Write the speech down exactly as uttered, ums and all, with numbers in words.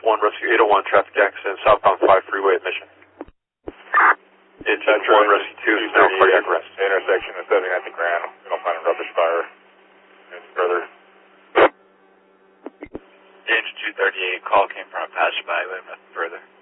one, Rescue eight oh one, traffic accident, southbound five freeway at Mission. Engine one, Rescue two, is now cardiac arrest. Intersection of seventy-ninth and Grand. We don't find a rubbish fire. And further. Engine two thirty-eight, call came from a passerby, we have nothing further.